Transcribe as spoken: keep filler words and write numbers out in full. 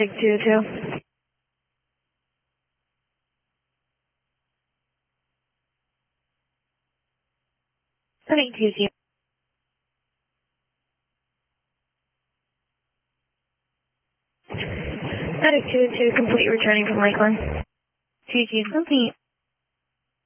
Heading two two. Heading two two. Heading two two, complete returning from Lakeland. two two complete.